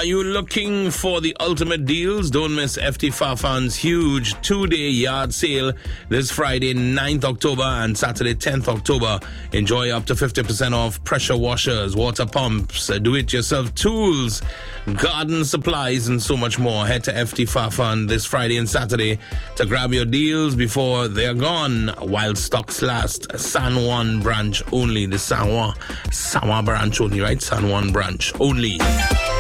Are you looking for the ultimate deals? Don't miss FT Farfan's huge 2-day yard sale this Friday 9th October and Saturday 10th October. Enjoy up to 50% off pressure washers, water pumps, do-it-yourself tools, garden supplies, and so much more. Head to FT Farfan this Friday and Saturday to grab your deals before they're gone while stocks last. San Juan branch only. The San Juan branch only, right? San Juan branch only.